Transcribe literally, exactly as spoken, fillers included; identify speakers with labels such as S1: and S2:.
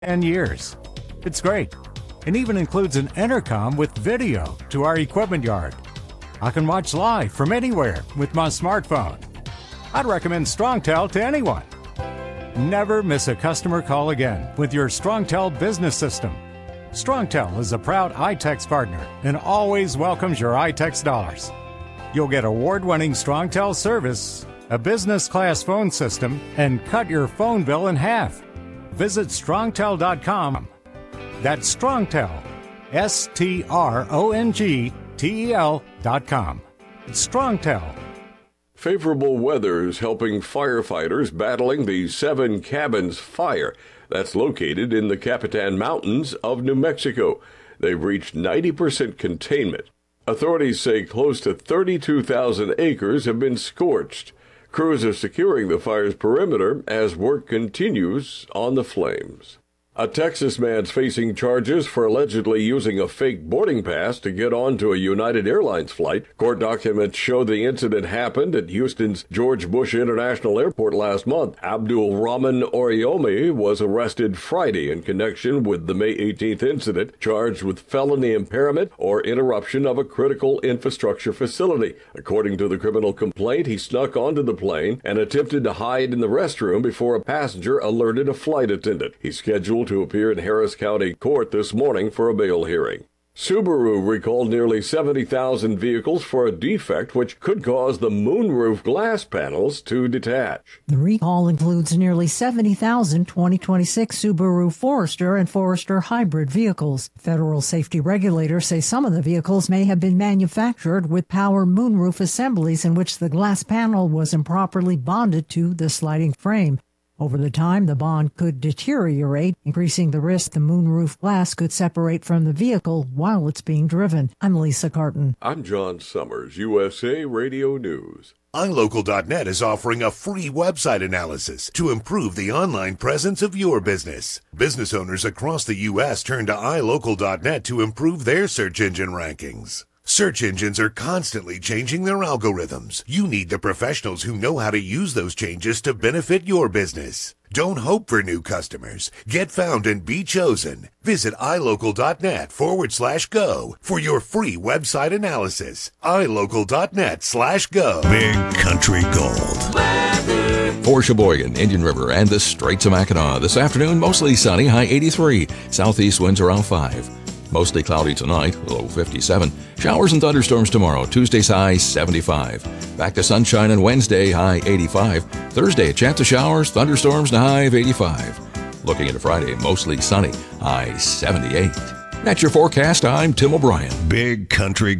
S1: ten years. It's great, and even includes an intercom with video to our equipment yard. I can watch live from anywhere with my smartphone. I'd recommend StrongTel to anyone. Never miss a customer call again with your StrongTel business system. StrongTel is a proud iTex partner and always welcomes your iTex dollars. You'll get award-winning StrongTel service, a business-class phone system, and cut your phone bill in half. Visit strongtel dot com. That's StrongTel, S T R O N G T E L dot com. It's StrongTel.
S2: Favorable weather is helping firefighters battling the Seven Cabins fire that's located in the Capitan Mountains of New Mexico. They've reached ninety percent containment. Authorities say close to thirty-two thousand acres have been scorched. Crews are securing the fire's perimeter as work continues on the flames. A Texas man's facing charges for allegedly using a fake boarding pass to get onto a United Airlines flight. Court documents show the incident happened at Houston's George Bush International Airport last month. Abdul Rahman Oriomi was arrested Friday in connection with the May eighteenth incident, charged with felony impairment or interruption of a critical infrastructure facility. According to the criminal complaint, he snuck onto the plane and attempted to hide in the restroom before a passenger alerted a flight attendant. He's scheduled to appear in Harris County Court this morning for a bail hearing. Subaru recalled nearly seventy thousand vehicles for a defect which could cause the moonroof glass panels to detach.
S3: The recall includes nearly seventy thousand twenty twenty-six Subaru Forester and Forester hybrid vehicles. Federal safety regulators say some of the vehicles may have been manufactured with power moonroof assemblies in which the glass panel was improperly bonded to the sliding frame. Over the time, the bond could deteriorate, increasing the risk the moonroof glass could separate from the vehicle while it's being driven. I'm Lisa Carton.
S2: I'm John Summers, U S A Radio News.
S4: i local dot net is offering a free website analysis to improve the online presence of your business. Business owners across the U S turn to i local dot net to improve their search engine rankings. Search engines are constantly changing their algorithms. You need the professionals who know how to use those changes to benefit your business. Don't hope for new customers. Get found and be chosen. Visit i local dot net forward slash go for your free website analysis. i local dot net slash go.
S5: Big Country Gold. For Sheboygan, Indian River, and the Straits of Mackinac. This afternoon, mostly sunny, high eighty-three. Southeast winds around five. Mostly cloudy tonight, low fifty-seven. Showers and thunderstorms tomorrow, Tuesday's high seventy-five. Back to sunshine on Wednesday, high eighty-five. Thursday, a chance of showers, thunderstorms, and a high of eighty-five. Looking into Friday, mostly sunny, high seventy-eight. That's your forecast. I'm Tim O'Brien.
S6: Big Country